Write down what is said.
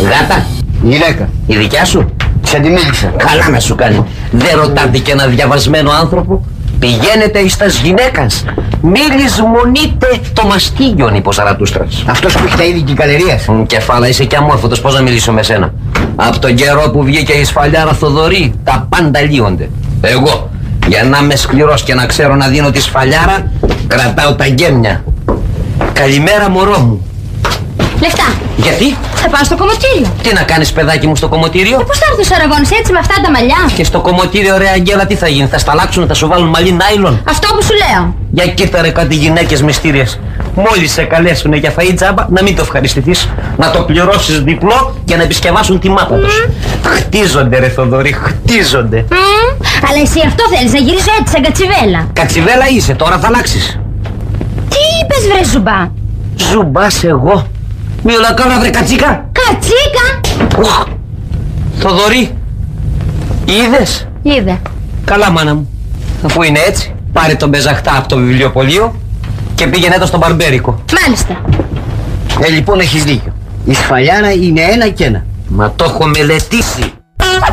Γάτα. Γυναίκα. Η δικιά σου. Ξαντιμίλησα. Καλά να σου κάνει. Δεν ρωτάτε και ένα διαβασμένο άνθρωπο. Πηγαίνετε εις τας γυναίκας. Μη λησμονείτε το μαστίγιον, είπε ο Ζαρατούστρας. Αυτός που έχει τα είδη κικαλερίας. Κεφάλα, είσαι και αμόρφωτος, πώς να μιλήσω με σένα. Από τον καιρό που βγήκε η σφαλιάρα Θοδωρή, τα πάντα λύονται. Εγώ, για να είμαι σκληρός και να ξέρω να δίνω τη σφαλιάρα, κρατάω τα γκέμια. Καλημέρα, μωρό μου. Λεφτά. Γιατί? Θα πάω στο κομμωτήριο. Τι να κάνεις, παιδάκι μου, στο κομμωτήριο? Πώς θα έρθεις ο Ραγώνης έτσι με αυτά τα μαλλιά? Και στο κομμωτήριο, ρε Αγγέλα, τι θα γίνει? Θα σταλάξουν, θα σου βάλουν μαλλί νάιλον? Αυτό που σου λέω. Για κοίτα ρε κάτι γυναίκες μυστήριες. Μόλις σε καλέσουνε για φαΐ τζάμπα, να μην το ευχαριστηθείς. Να το πληρώσεις διπλό και να επισκευάσουν τη μάπα τους. Χτίζονται ρε Θοδωρή, χτίζονται. Αλλά εσύ αυτό θέλεις, να γυρίσω έτσι σαν κατσιβέλα. Κατσιβέλα είσαι, τώρα θα αλλάξεις. Τι είπες βρε ζουμπά? Ζουμπάς εγώ. Μη όλα κάνω βρε κατσίκα. Κατσίκα. Θοδωρή, είδες? Είδε. Καλά μάνα μου. Αφού είναι έτσι, πάρε τον Μπεζαχτά από το βιβλιοπωλείο και πήγαινε το στον Μπαρμπέρικο. Μάλιστα. Λοιπόν έχεις δίκιο. Η σφαλιάρα είναι ένα και ένα. Μα το έχω μελετήσει.